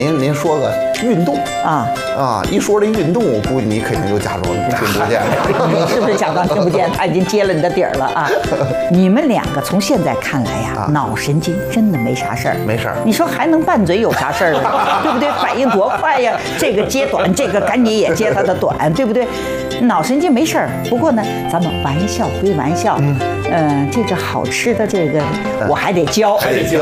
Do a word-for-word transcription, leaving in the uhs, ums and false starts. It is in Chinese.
您您说个运动啊啊，一说这运动，我估计你肯定就假装听不见了。 你是不是假装听不见？他已经揭了你的底儿了啊！你们两个从现在看来呀、啊，脑神经真的没啥事儿， 没事儿。 你说还能拌嘴有啥事儿啊？对不对？反应多快呀！这个接短，这个赶紧也接他的短，对不对？脑神经没事儿。不过呢，咱们玩笑归玩笑，嗯、呃，这个好吃的这个我还得教， 还得教。